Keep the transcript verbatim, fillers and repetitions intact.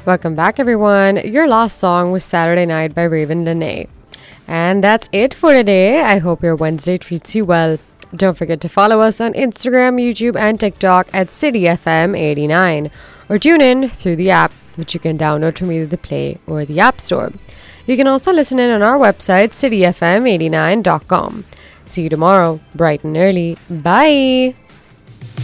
Welcome back, everyone. Your last song was Saturday Night by Raven Lene. And that's it for today. I hope your Wednesday treats you well. Don't forget to follow us on Instagram, YouTube, and TikTok at City F M eighty-nine, or tune in through the app, which you can download from either the Play or the App Store. You can also listen in on our website, city f m eighty-nine dot com. See you tomorrow, bright and early. Bye!